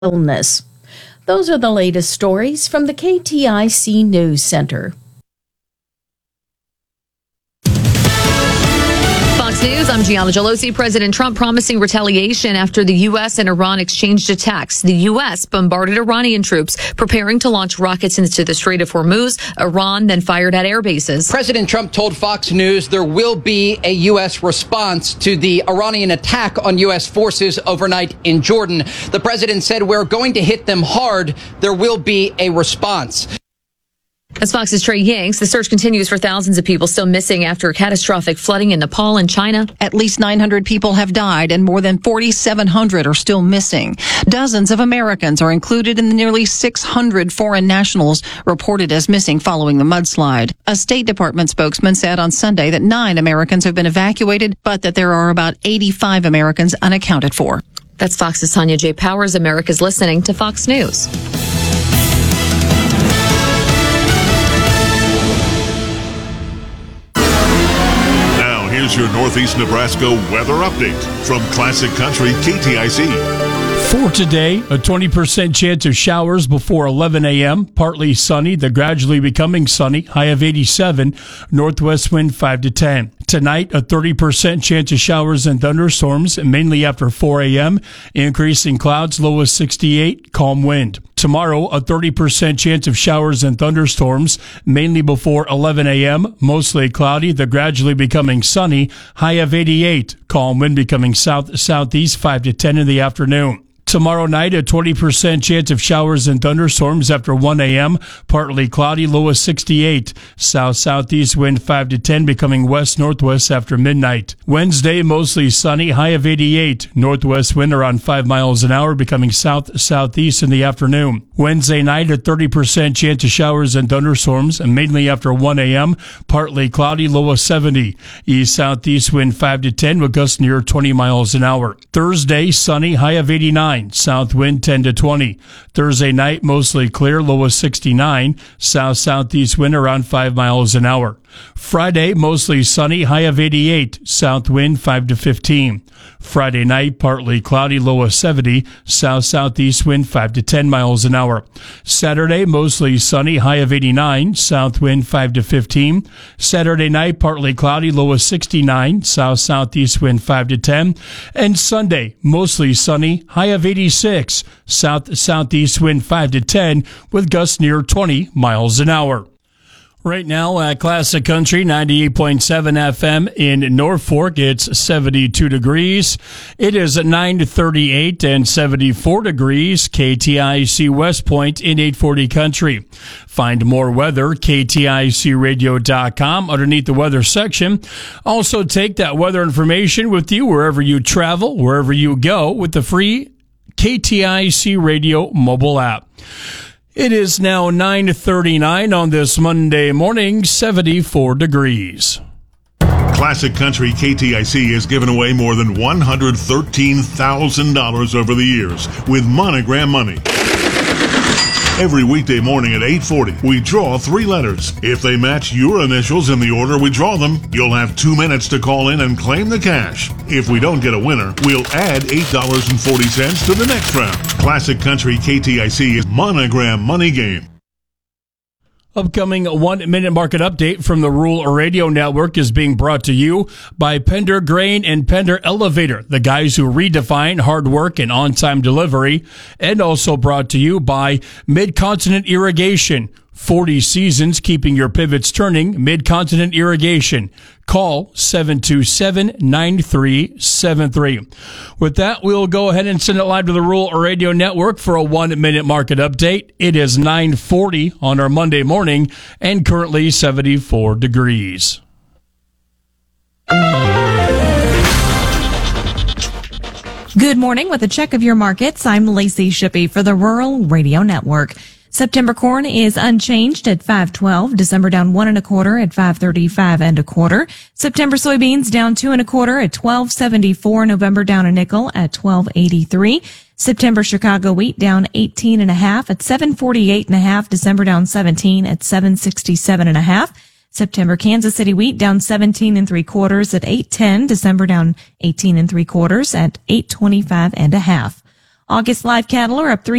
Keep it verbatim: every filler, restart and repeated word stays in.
illness. Those are the latest stories from the K T I C News Center. Fox News, I'm Gianna Gelosi. President Trump promising retaliation after the U S and Iran exchanged attacks. The U S bombarded Iranian troops preparing to launch rockets into the Strait of Hormuz. Iran then fired at air bases. President Trump told Fox News there will be a U S response to the Iranian attack on U S forces overnight in Jordan. The president said, we're going to hit them hard. There will be a response. As Fox's Trey Yanks, the search continues for thousands of people still missing after catastrophic flooding in Nepal and China. At least nine hundred people have died and more than forty-seven hundred are still missing. Dozens of Americans are included in the nearly six hundred foreign nationals reported as missing following the mudslide. A State Department spokesman said on Sunday that nine Americans have been evacuated, but that there are about eighty-five Americans unaccounted for. That's Fox's Tanya J. Powers. America's listening to Fox News. Here's your Northeast Nebraska weather update from Classic Country K T I C. For today, a twenty percent chance of showers before eleven a.m., partly sunny, then gradually becoming sunny, high of eighty-seven, northwest wind five to ten. Tonight, a thirty percent chance of showers and thunderstorms, mainly after four a.m., increasing clouds, low of sixty-eight, calm wind. Tomorrow, a thirty percent chance of showers and thunderstorms, mainly before eleven a.m., mostly cloudy, then gradually becoming sunny, high of eighty-eight, calm wind becoming south-southeast five to ten in the afternoon. Tomorrow night, a twenty percent chance of showers and thunderstorms after one a.m., partly cloudy, low of sixty-eight. South-southeast wind five to ten, becoming west-northwest after midnight. Wednesday, mostly sunny, high of eighty-eight. Northwest wind around five miles an hour, becoming south-southeast in the afternoon. Wednesday night, a thirty percent chance of showers and thunderstorms, mainly after one a.m., partly cloudy, low of seventy. East-southeast wind five to ten, with gusts near twenty miles an hour. Thursday, sunny, high of eighty-nine. South wind ten to twenty. Thursday night, mostly clear, low of sixty-nine. South-southeast wind around five miles an hour. Friday, mostly sunny, high of eighty-eight. South wind five to fifteen. Friday night, partly cloudy, low of seventy. South-southeast wind five to ten miles an hour. Saturday, mostly sunny, high of eighty-nine. South wind five to fifteen. Saturday night, partly cloudy, low of sixty-nine. South-southeast wind five to ten. And Sunday, mostly sunny, high of eighty-six. South-southeast wind five to ten, with gusts near twenty miles an hour. Right now at Classic Country ninety-eight point seven F M in Norfolk, it's seventy-two degrees. It is at nine thirty-eight and seventy-four degrees. K T I C West Point in eight forty Country. Find more weather, K T I C radio dot com, underneath the weather section. Also take that weather information with you wherever you travel, wherever you go, with the free K T I C Radio mobile app. It is now nine thirty-nine on this Monday morning, seventy-four degrees. Classic Country K T I C has given away more than one hundred thirteen thousand dollars over the years with Monogram Money. Every weekday morning at eight forty, we draw three letters. If they match your initials in the order we draw them, you'll have two minutes to call in and claim the cash. If we don't get a winner, we'll add eight dollars and forty cents to the next round. Classic Country K T I C is Monogram Money Game. Upcoming one-minute market update from the Rural Radio Network is being brought to you by Pender Grain and Pender Elevator, the guys who redefine hard work and on-time delivery, and also brought to you by Mid-Continent Irrigation. forty seasons keeping your pivots turning. Mid-Continent Irrigation. Call seven two seven, nine three seven three. With that, we'll go ahead and send it live to the Rural Radio Network for a one-minute market update. It is nine forty on our Monday morning and currently seventy-four degrees. Good morning. With a check of your markets, I'm Lacey Shippey for the Rural Radio Network. September corn is unchanged at five twelve. December down one and a quarter at five thirty-five and a quarter. September soybeans down two and a quarter at twelve seventy-four. November down a nickel at twelve eighty-three. September Chicago wheat down eighteen and a half at seven forty-eight and a half. December down seventeen at seven sixty-seven and a half. September Kansas City wheat down seventeen and three quarters at eight ten. December down eighteen and three quarters at eight twenty-five and a half. August live cattle are up three